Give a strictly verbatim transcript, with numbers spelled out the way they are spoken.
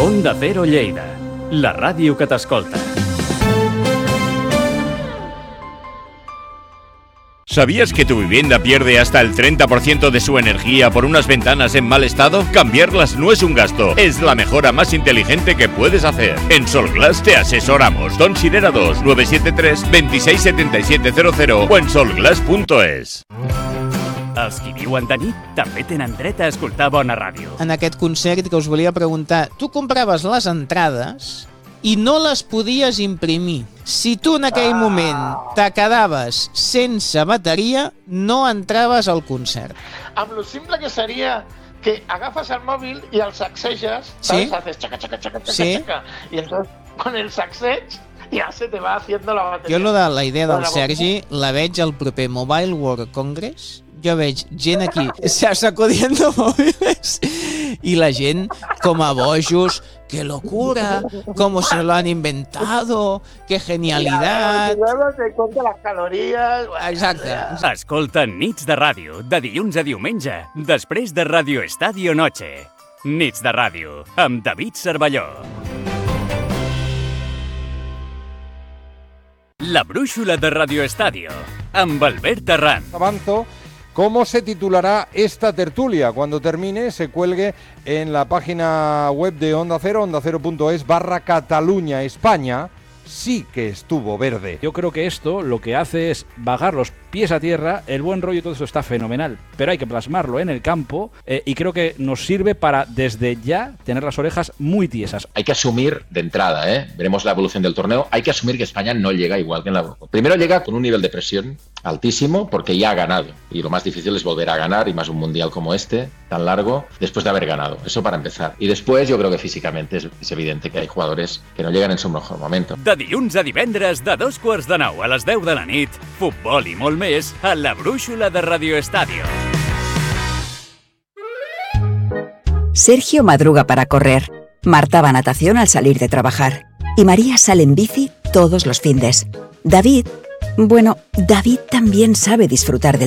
Onda Cero Lleida, la ràdio que t'escolta. ¿Sabías que tu vivienda pierde hasta el treinta por ciento de su energía por unas ventanas en mal estado? Cambiarlas no es un gasto, es la mejora más inteligente que puedes hacer. En Solglass te asesoramos. Considera dos nueve siete tres veintiséis setenta y siete cero cero o en solglass punto es. Els qui viuen de nit també tenen dret a escoltar bona ràdio. En aquest concert que us volia preguntar, tu compraves les entrades i no les podies imprimir. Si tu en aquell moment te quedaves sense bateria, no entraves al concert. Amb lo simple que seria que agafes el móvil y el sacsejas, ¿sabes? ¿Sí? Haces chaca, chaca, chaca, chaca, ¿sí? chaca, y entonces con el sacsej ya se te va haciendo la bateria. Jo lo de la idea del Sergi la veig al proper Mobile World Congress. Jo veig gent aquí sacudiendo móviles y la gent com a bojos. ¡Qué locura! ¿Cómo se lo han inventado? ¡Qué genialidad! Y luego te cuenta las calorías... Exacte. Escolta Nits de Ràdio, de dilluns a diumenge, després de Radio Estadio Noche. Nits de Ràdio, amb David Cervelló. La brúixola de Radio Estadio, amb Albert Arranz. Avanzo. ¿Cómo se titulará esta tertulia? Cuando termine, se cuelgue en la página web de Onda Cero, onda cero punto es barra Cataluña, España. Sí que estuvo verde. Yo creo que esto lo que hace es bajar los pies a tierra, el buen rollo y todo eso está fenomenal, pero hay que plasmarlo en el campo eh, y creo que nos sirve para desde ya tener las orejas muy tiesas. Hay que asumir de entrada, ¿eh? Veremos la evolución del torneo, hay que asumir que España no llega igual que en la Eurocopa. Primero llega con un nivel de presión altísimo porque ya ha ganado y lo más difícil es volver a ganar y más un mundial como este, tan largo, después de haber ganado. Eso para empezar. Y después yo creo que físicamente es, es evidente que hay jugadores que no llegan en su mejor momento. De dilluns a divendres, de dos quarts de nou a les deu de la nit, futbol i molt més a la brúixola de Radio Estadio. Sergio madruga para correr, Marta va a natación al salir de trabajar y María sale en bici todos los findes. David, bueno, David también sabe disfrutar del